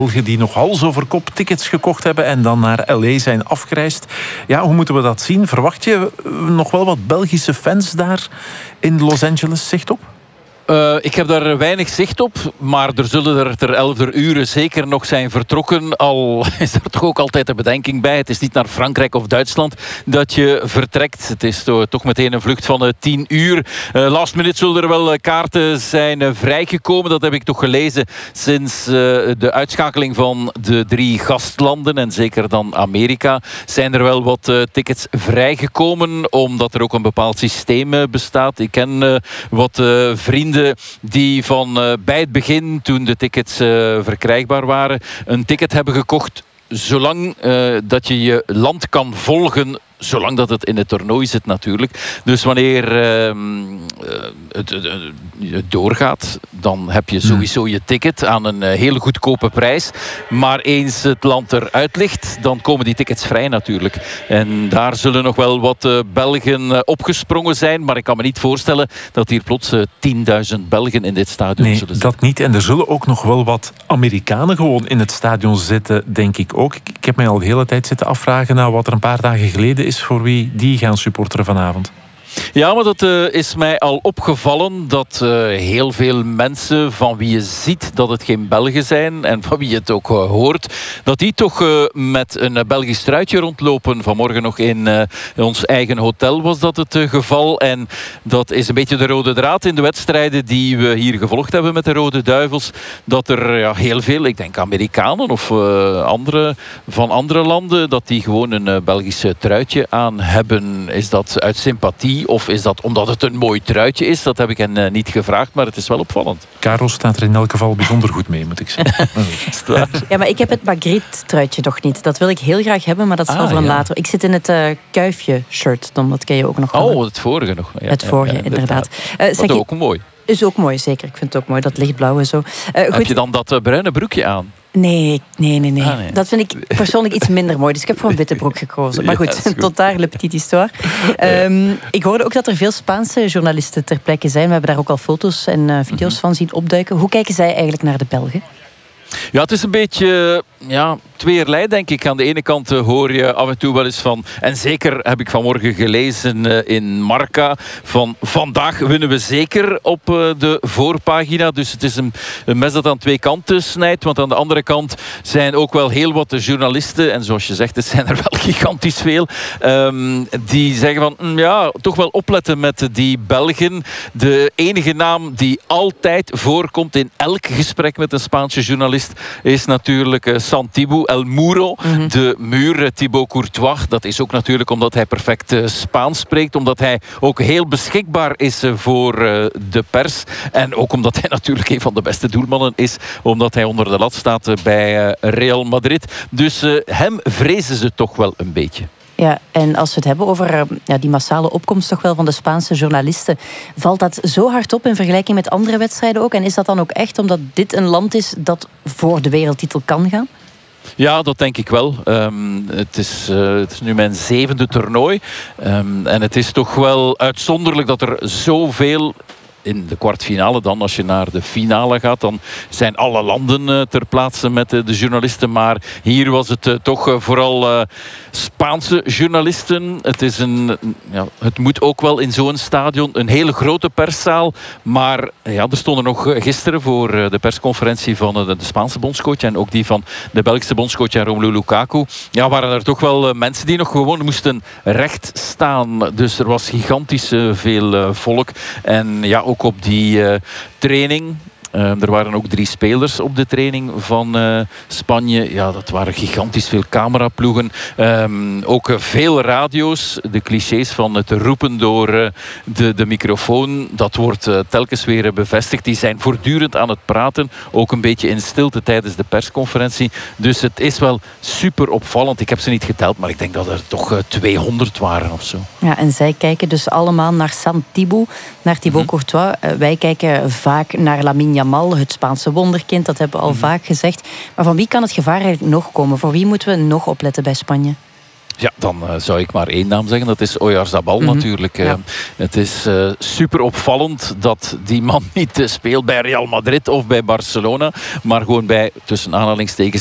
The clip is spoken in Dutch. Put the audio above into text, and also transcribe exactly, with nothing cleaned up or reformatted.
Belgen die nog hals over kop tickets gekocht hebben en dan naar L A zijn afgereisd. Ja, hoe moeten we dat zien? Verwacht je nog wel wat Belgische fans daar in Los Angeles? Zicht op? Uh, ik heb daar weinig zicht op, maar er zullen er ter elfder uren zeker nog zijn vertrokken. Al is er toch ook altijd een bedenking bij. Het is niet naar Frankrijk of Duitsland dat je vertrekt. Het is to, toch meteen een vlucht van uh, tien uur. Uh, last minute zullen er wel uh, kaarten zijn uh, vrijgekomen. Dat heb ik toch gelezen sinds uh, de uitschakeling van de drie gastlanden. En zeker dan Amerika zijn er wel wat uh, tickets vrijgekomen. Omdat er ook een bepaald systeem uh, bestaat. Ik ken uh, wat uh, vrienden die van uh, bij het begin, toen de tickets uh, verkrijgbaar waren, een ticket hebben gekocht zolang uh, dat je je land kan volgen, zolang dat het in het toernooi zit natuurlijk. Dus wanneer uh, het, het, het doorgaat, dan heb je sowieso je ticket aan een hele goedkope prijs. Maar eens het land eruit ligt, dan komen die tickets vrij natuurlijk. En daar zullen nog wel wat uh, Belgen uh, opgesprongen zijn. Maar ik kan me niet voorstellen dat hier plots uh, tienduizend Belgen in dit stadion nee, zullen zitten. Dat niet. En er zullen ook nog wel wat Amerikanen gewoon in het stadion zitten, denk ik ook. Ik, ik heb mij al de hele tijd zitten afvragen naar wat er een paar dagen geleden is voor wie die gaan supporteren vanavond. Ja, maar dat uh, is mij al opgevallen dat uh, heel veel mensen van wie je ziet dat het geen Belgen zijn en van wie je het ook uh, hoort, dat die toch uh, met een uh, Belgisch truitje rondlopen. Vanmorgen nog in uh, ons eigen hotel was dat het uh, geval. En dat is een beetje de rode draad in de wedstrijden die we hier gevolgd hebben met de Rode Duivels. Dat er ja, heel veel, ik denk Amerikanen of uh, andere, van andere landen, dat die gewoon een uh, Belgisch truitje aan hebben. Is dat uit sympathie? Of is dat omdat het een mooi truitje is? Dat heb ik hen uh, niet gevraagd, maar het is wel opvallend. Karel staat er in elk geval bijzonder goed mee, moet ik zeggen. Ja, maar ik heb het Magritte-truitje nog niet. Dat wil ik heel graag hebben, maar dat zal ah, voor een ja. later. Ik zit in het uh, Kuifje-shirt, dan dat ken je ook nog wel. Oh, het vorige nog. Ja, het vorige, ja, ja, inderdaad. Uh, dat is ook mooi. Is ook mooi, zeker. Ik vind het ook mooi, dat lichtblauw en zo. Uh, heb goed. je dan dat uh, bruine broekje aan? Nee, nee, nee. nee. Ah, nee. Dat vind ik persoonlijk iets minder mooi. Dus ik heb voor een witte broek gekozen. Maar goed, ja, goed. Tot daar le petite histoire. Um, ik hoorde ook dat er veel Spaanse journalisten ter plekke zijn. We hebben daar ook al foto's en uh, video's mm-hmm. van zien opduiken. Hoe kijken zij eigenlijk naar de Belgen? Ja, het is een beetje ja, tweeërlei, denk ik. Aan de ene kant uh, hoor je af en toe wel eens van... En zeker heb ik vanmorgen gelezen uh, in Marca... van vandaag winnen we zeker op uh, de voorpagina. Dus het is een, een mes dat aan twee kanten snijdt. Want aan de andere kant zijn ook wel heel wat journalisten... en zoals je zegt, het zijn er wel gigantisch veel... Um, die zeggen van, mm, ja, toch wel opletten met die Belgen. De enige naam die altijd voorkomt in elk gesprek met een Spaanse journalist... is natuurlijk uh, Santiago El Muro, mm-hmm. de muur. Uh, Thibaut Courtois, dat is ook natuurlijk omdat hij perfect uh, Spaans spreekt. Omdat hij ook heel beschikbaar is uh, voor uh, de pers. En ook omdat hij natuurlijk een van de beste doelmannen is. Omdat hij onder de lat staat uh, bij uh, Real Madrid. Dus uh, hem vrezen ze toch wel een beetje. Ja, en als we het hebben over ja, die massale opkomst toch wel van de Spaanse journalisten, valt dat zo hard op in vergelijking met andere wedstrijden ook? En is dat dan ook echt omdat dit een land is dat voor de wereldtitel kan gaan? Ja, dat denk ik wel. Um, het, is, uh, het is nu mijn zevende toernooi. Um, en het is toch wel uitzonderlijk dat er zoveel... In de kwartfinale dan, als je naar de finale gaat... dan zijn alle landen uh, ter plaatse met uh, de journalisten. Maar hier was het uh, toch uh, vooral uh, Spaanse journalisten. Het, is een, ja, het moet ook wel in zo'n stadion een hele grote perszaal. Maar ja, er stonden nog uh, gisteren voor uh, de persconferentie... van uh, de Spaanse bondscoach en ook die van de Belgische bondscoach Romelu Lukaku. Ja, waren er toch wel uh, mensen die nog gewoon moesten recht staan. Dus er was gigantisch uh, veel uh, volk. En ja, ook op die uh, training. Uh, er waren ook drie spelers op de training van uh, Spanje. Ja, dat waren gigantisch veel cameraploegen. Um, ook uh, veel radio's. De clichés van het roepen door uh, de, de microfoon. Dat wordt uh, telkens weer uh, bevestigd. Die zijn voortdurend aan het praten. Ook een beetje in stilte tijdens de persconferentie. Dus het is wel super opvallend. Ik heb ze niet geteld, maar ik denk dat er toch uh, tweehonderd waren of zo. Ja, en zij kijken dus allemaal naar Santiago, naar Thibaut mm-hmm. Courtois. Uh, wij kijken vaak naar Lamine Yamal, het Spaanse wonderkind, dat hebben we al mm. vaak gezegd. Maar van wie kan het gevaar eigenlijk nog komen? Voor wie moeten we nog opletten bij Spanje? Ja, dan uh, zou ik maar één naam zeggen. Dat is Oyarzabal mm-hmm. natuurlijk. Ja. Uh, het is uh, super opvallend dat die man niet uh, speelt bij Real Madrid of bij Barcelona. Maar gewoon bij, tussen aanhalingstekens,